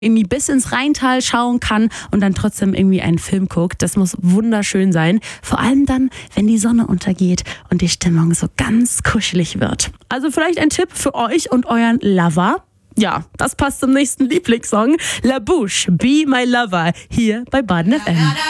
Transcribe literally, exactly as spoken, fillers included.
irgendwie bis ins Rheintal schauen kann und dann trotzdem irgendwie einen Film guckt. Das muss wunderschön sein. Vor allem dann, wenn die Sonne untergeht und die Stimmung so ganz kuschelig wird. Also vielleicht ein Tipp für euch und euren Lover. Ja, das passt zum nächsten Lieblingssong. La Bouche, Be My Lover, hier bei Baden F M.